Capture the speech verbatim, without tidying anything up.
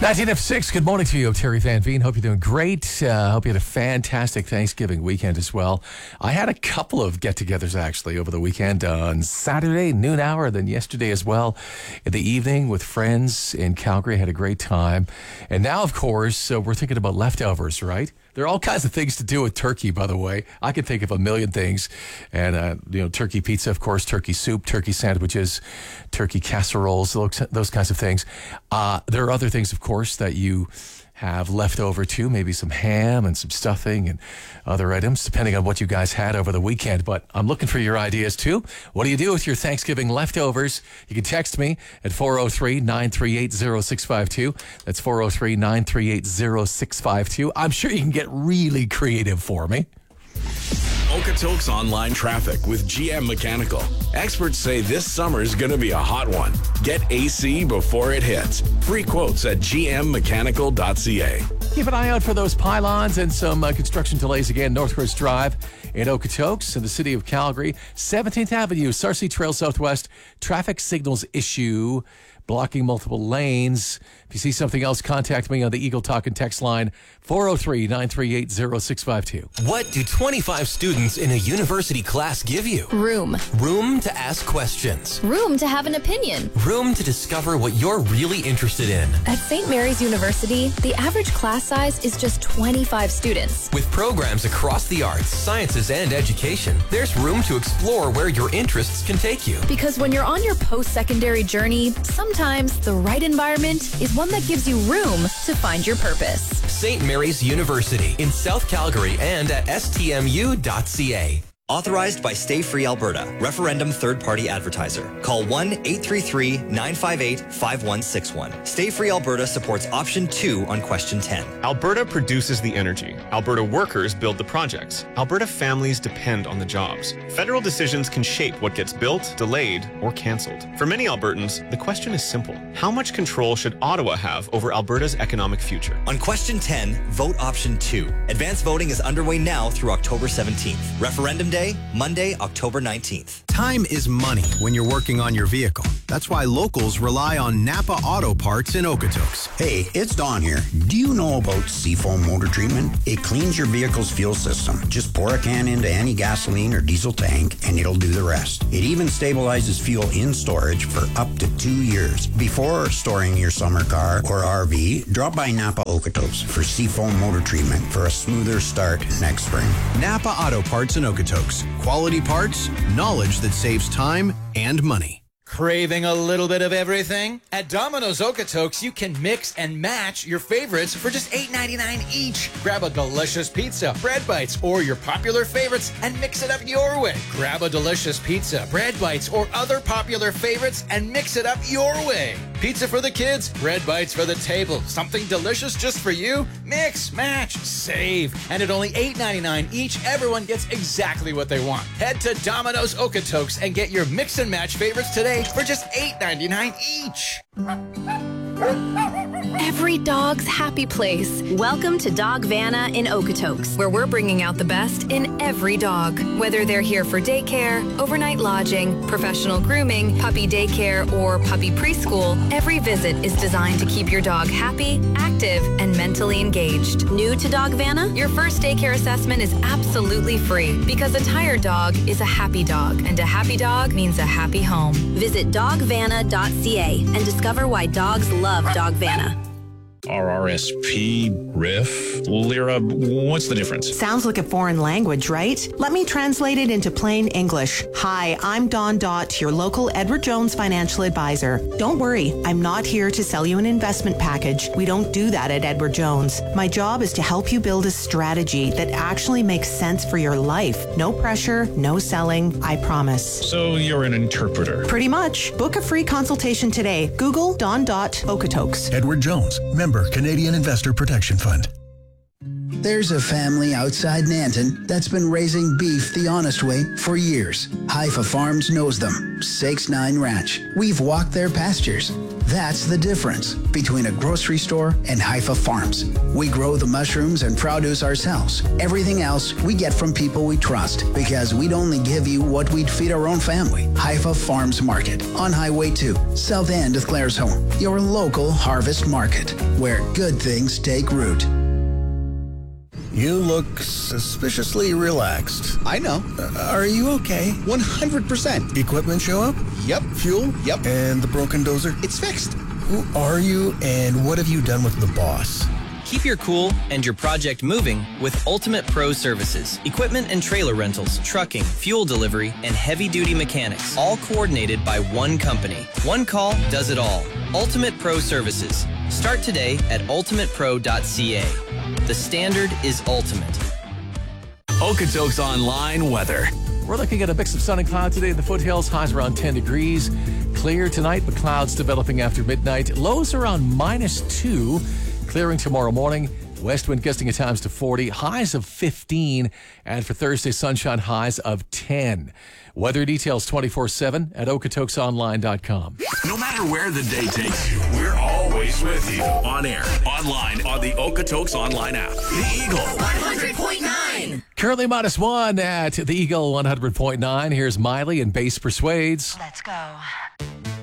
nineteen oh six, good morning to you. I'm Terry Van Veen. Hope you're doing great. Uh, hope you had a fantastic Thanksgiving weekend as well. I had a couple of get-togethers, actually, over the weekend on Saturday, noon hour, then yesterday as well in the evening with friends in Calgary. I had a great time. And now, of course, uh, we're thinking about leftovers, right? There are all kinds of things to do with turkey, by the way. I can think of a million things. And, uh, you know, turkey pizza, of course, turkey soup, turkey sandwiches, turkey casseroles, those, those kinds of things. Uh, there are other things, of course, that you have left over too, maybe some ham and some stuffing and other items, depending on what you guys had over the weekend. But I'm looking for your ideas too. What do you do with your Thanksgiving leftovers? You can text me at four oh three, nine three eight, oh six five two. That's four oh three, nine three eight, oh six five two. I'm sure you can get really creative for me. Okotoks online traffic with G M Mechanical. Experts say this summer is going to be a hot one. Get A C before it hits. Free quotes at g m mechanical dot c a. Keep an eye out for those pylons and some uh, construction delays again. Northwest Drive in Okotoks in the city of Calgary. seventeenth Avenue, Sarcee Trail Southwest. Traffic signals issue blocking multiple lanes. If you see something else, contact me on the Eagle Talk and text line four oh three, nine three eight, oh six five two. What do twenty-five students in a university class give you? Room. Room to ask questions. Room to have an opinion. Room to discover what you're really interested in. At Saint Mary's University, the average class size is just twenty-five students. With programs across the arts, sciences, and education, there's room to explore where your interests can take you. Because when you're on your post-secondary journey, sometimes the right environment is one that gives you room to find your purpose. Saint Mary's University in South Calgary and at s t m u dot c a. Authorized by Stay Free Alberta, referendum third-party advertiser. Call one eight three three, nine five eight, five one six one. Stay Free Alberta supports option two on question ten. Alberta produces the energy. Alberta workers build the projects. Alberta families depend on the jobs. Federal decisions can shape what gets built, delayed, or cancelled. For many Albertans, the question is simple. How much control should Ottawa have over Alberta's economic future? On question ten, vote option two. Advanced voting is underway now through October seventeenth. Referendum Day, Monday, October nineteenth. Time is money when you're working on your vehicle. That's why locals rely on Napa Auto Parts in Okotoks. Hey, it's Don here. Do you know about Seafoam motor treatment? It cleans your vehicle's fuel system. Just pour a can into any gasoline or diesel tank and it'll do the rest. It even stabilizes fuel in storage for up to two years. Before storing your summer car or R V, drop by Napa Okotoks for Seafoam motor treatment for a smoother start next spring. Napa Auto Parts in Okotoks. Quality parts, knowledge that saves time and money. Craving a little bit of everything? At Domino's Okotoks, you can mix and match your favorites for just eight ninety-nine each. Grab a delicious pizza, bread bites, or your popular favorites and mix it up your way. Grab a delicious pizza, bread bites, or other popular favorites and mix it up your way. Pizza for the kids, bread bites for the table. Something delicious just for you? Mix, match, save. And at only eight ninety-nine each, everyone gets exactly what they want. Head to Domino's Okotoks and get your mix and match favorites today for just eight ninety-nine each. Every dog's happy place. Welcome to Dog Vanna in Okotoks, where we're bringing out the best in every dog. Whether they're here for daycare, overnight lodging, professional grooming, puppy daycare, or puppy preschool, every visit is designed to keep your dog happy, active, and mentally engaged. New to Dog Vanna? Your first daycare assessment is absolutely free because a tired dog is a happy dog, and a happy dog means a happy home. Visit dog vanna dot c a and discover why dogs love Dog Vanna. R R S P, R I F, Lira, what's the difference? Sounds like a foreign language, right? Let me translate it into plain English. Hi, I'm Dawn Dott, your local Edward Jones financial advisor. Don't worry, I'm not here to sell you an investment package. We don't do that at Edward Jones. My job is to help you build a strategy that actually makes sense for your life. No pressure, no selling, I promise. So you're an interpreter? Pretty much. Book a free consultation today. Google Dawn Dott Okotoks. Edward Jones, member Canadian Investor Protection Fund. There's a family outside Nanton that's been raising beef the honest way for years. Haifa Farms knows them. six nine Ranch. We've walked their pastures. That's the difference between a grocery store and Haifa Farms. We grow the mushrooms and produce ourselves. Everything else we get from people we trust because we'd only give you what we'd feed our own family. Haifa Farms Market on Highway two, south end of Claire's Home. Your local harvest market where good things take root. You look suspiciously relaxed. I know. Uh, are you okay? one hundred percent. Equipment show up? Yep. Fuel? Yep. And the broken dozer? It's fixed. Who are you and what have you done with the boss? Keep your cool and your project moving with Ultimate Pro Services. Equipment and trailer rentals, trucking, fuel delivery, and heavy-duty mechanics. All coordinated by one company. One call does it all. Ultimate Pro Services. Start today at ultimate pro dot c a. The standard is ultimate. Okotoks Online weather. We're looking at a mix of sun and cloud today in the foothills. Highs around ten degrees. Clear tonight, but clouds developing after midnight. Lows around minus two. Clearing tomorrow morning. West wind gusting at times to forty. Highs of fifteen. And for Thursday, sunshine highs of ten. Weather details twenty-four seven at okotoks online dot com. No matter where the day takes you, we're always with you. On air, online, on the Okotoks Online app. The Eagle. one hundred point nine. Currently minus one at the Eagle one hundred point nine. Here's Miley and Bass Persuades. Let's go.